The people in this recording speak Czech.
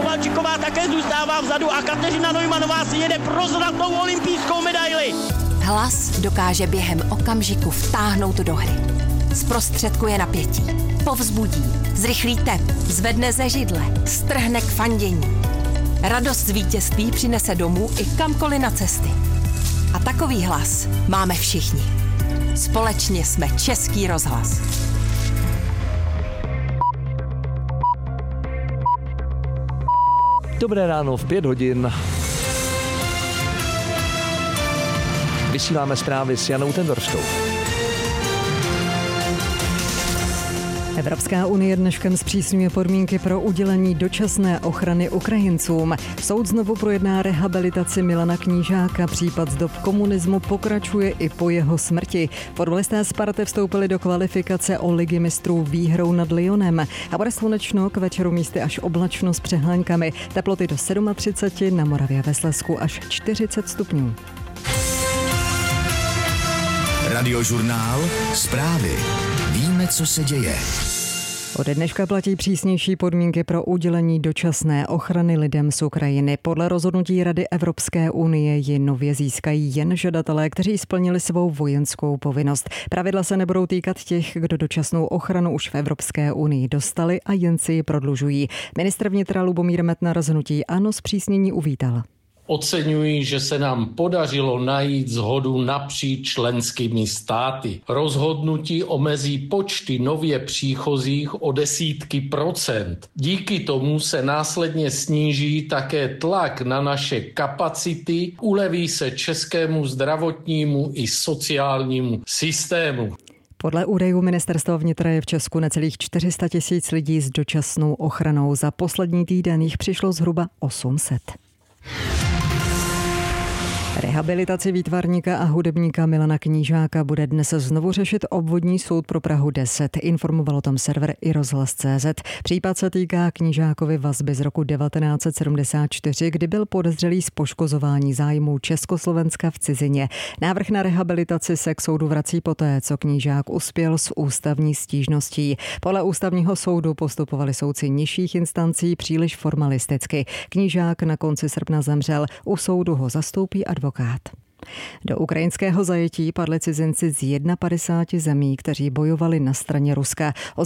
Kovalčiková také zůstává vzadu a Kateřina Neumannová si jede pro zlatou olympijskou medaili. Hlas dokáže během okamžiku vtáhnout do hry. Zprostředkuje napětí, povzbudí, zrychlí tep, zvedne ze židle, strhne k fandění. Radost z vítězství přinese domů i kamkoliv na cesty. A takový hlas máme všichni. Společně jsme Český rozhlas. Dobré ráno v 5 hodin. Vysíláme zprávy s Janou Tendorskou. Evropská unie dneškem zpřísňuje podmínky pro udělení dočasné ochrany Ukrajincům. Soud znovu projedná rehabilitaci Milana Knížáka. Případ z dob komunismu pokračuje i po jeho smrti. Fotbalisté Sparty vstoupili do kvalifikace o Ligy mistrů výhrou nad Lyonem. A bude slunečno, k večeru místy až oblačno s přehláňkami. Teploty do 37, na Moravě ve Slezsku až 40 stupňů. Radiožurnál, zprávy. Víme, co se děje. Od dneška platí přísnější podmínky pro udělení dočasné ochrany lidem z Ukrajiny. Podle rozhodnutí Rady Evropské unie ji nově získají jen žadatelé, kteří splnili svou vojenskou povinnost. Pravidla se nebudou týkat těch, kdo dočasnou ochranu už v Evropské unii dostali a jen si ji prodlužují. Ministr vnitra Lubomír Metnar rozhodnutí ANO zpřísnění uvítal. Oceňuji, že se nám podařilo najít shodu napříč členskými státy. Rozhodnutí omezí počty nově příchozích o desítky procent. Díky tomu se následně sníží také tlak na naše kapacity, uleví se českému zdravotnímu i sociálnímu systému. Podle údajů ministerstva vnitra je v Česku necelých 400 000 lidí s dočasnou ochranou. Za poslední týden jich přišlo zhruba 800. Rehabilitaci výtvarníka a hudebníka Milana Knížáka bude dnes znovu řešit obvodní soud pro Prahu 10. Informoval o tom server iRozhlas.cz. Případ se týká Knížákovy vazby z roku 1974, kdy byl podezřelý z poškozování zájmů Československa v cizině. Návrh na rehabilitaci se k soudu vrací poté, co Knížák uspěl s ústavní stížností. Podle ústavního soudu postupovali soudci nižších instancí příliš formalisticky. Knížák na konci srpna zemřel, u soudu ho zastoupí advokát. Do ukrajinského zajetí padli cizinci z 51 zemí, kteří bojovali na straně Ruska.